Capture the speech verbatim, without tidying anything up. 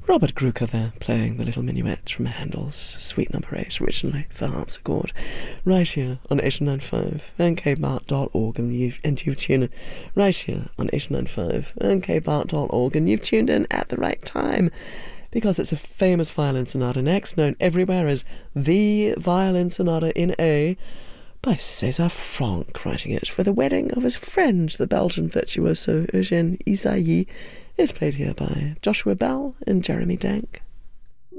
Robert Grucker there, playing the little minuet from Handel's Suite Number Eight, originally for harpsichord, right here on eight nine five N K Bart dot org, and you've, and you've tuned in right here on eight nine five N K Bart dot org, and you've tuned in at the right time, because it's a famous violin sonata next, known everywhere as the Violin Sonata in A, by César Franck, writing it for the wedding of his friend, the Belgian virtuoso Eugène Ysaÿe, is played here by Joshua Bell and Jeremy Dank.